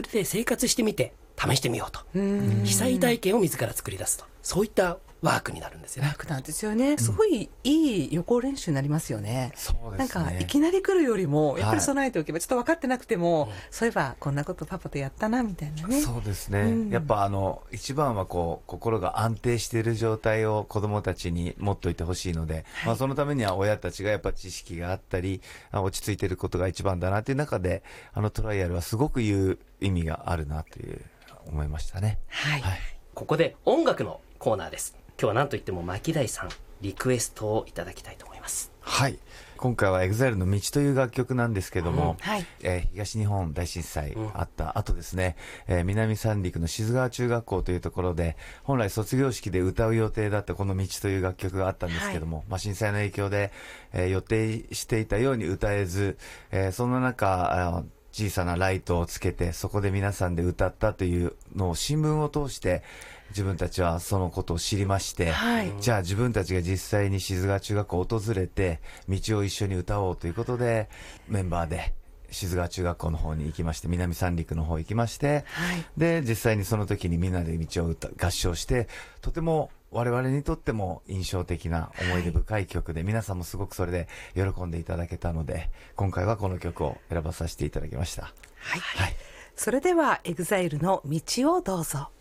で生活してみて試してみようと、被災体験を自ら作り出すと、そういったワークになるんですよね。 ワークなんですよね。すごいいい予行練習になりますよね。 そうですね。 なんかいきなり来るよりもやっぱり備えておけば、ちょっと分かってなくても、そういえばこんなことパパとやったなみたいなね。 そうですね、やっぱ一番は心が安定している状態を子どもたちに持っておいてほしいので、そのためには親たちがやっぱ知識があったり落ち着いていることが一番だなという中で、トライアルはすごく言う意味があるなという思いましたね。 はい、 ここで音楽のコーナーです。今日は何といっても牧大さんリクエストをいただきたいと思います。 はい、今回は EXILE の道という楽曲なんですけども、東日本大震災あった後ですね、南三陸の静川中学校というところで本来卒業式で歌う予定だったこの道という楽曲があったんですけども、震災の影響で、予定していたように歌えず、そんな中小さなライトをつけてそこで皆さんで歌ったというのを新聞を通して自分たちはそのことを知りまして、じゃあ自分たちが実際に静川中学校を訪れて道を一緒に歌おうということでメンバーで静川中学校の方に行きまして、南三陸の方行きまして、で実際にその時にみんなで道を合唱して、とても我々にとっても印象的な思い出深い曲で、皆さんもすごくそれで喜んでいただけたので、今回はこの曲を選ばさせていただきました。 それでは EXILE の道をどうぞ。